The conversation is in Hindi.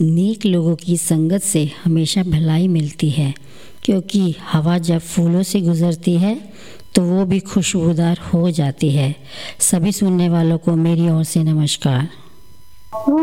नेक लोगों की संगत से हमेशा भलाई मिलती है, क्योंकि हवा जब फूलों से गुजरती है तो वो भी खुशबूदार हो जाती है। सभी सुनने वालों को मेरी ओर से नमस्कार।